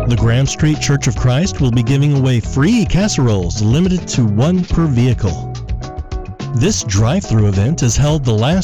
The Graham Street Church of Christ will be giving away free casseroles limited to one per vehicle. This drive-through event is held the last